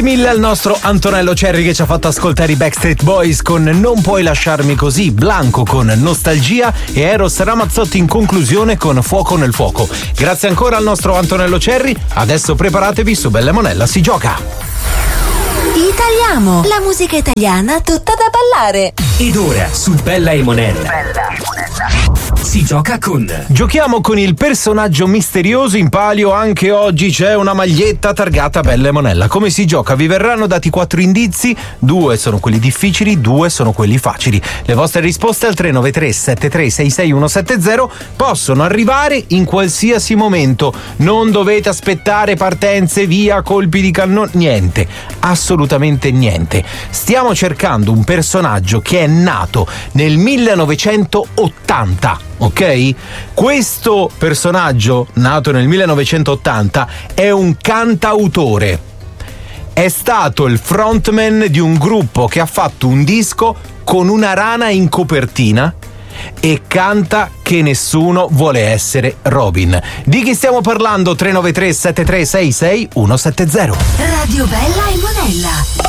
Grazie mille al nostro Antonello Cerri che ci ha fatto ascoltare i Backstreet Boys con Non puoi lasciarmi così, Blanco con Nostalgia e Eros Ramazzotti in conclusione con Fuoco nel fuoco. Grazie ancora al nostro Antonello Cerri. Adesso preparatevi, su Bella e Monella si gioca. Italiamo, la musica italiana tutta da ballare. Ed ora su Bella e Monella si gioca con... Giochiamo con il personaggio misterioso. In palio anche oggi c'è una maglietta targata Bella e Monella. Come si gioca? Vi verranno dati 4 indizi, 2 sono quelli difficili, 2 sono quelli facili. Le vostre risposte al 393 7366 170 possono arrivare in qualsiasi momento. Non dovete aspettare partenze, via, colpi di cannone, niente, assolutamente niente. Stiamo cercando un personaggio che è nato nel 1980. Ok? Questo personaggio, nato nel 1980, è un cantautore. È stato il frontman di un gruppo che ha fatto un disco con una rana in copertina e canta che nessuno vuole essere Robin. Di chi stiamo parlando? 393 7366 170. Radio Bella e Monella.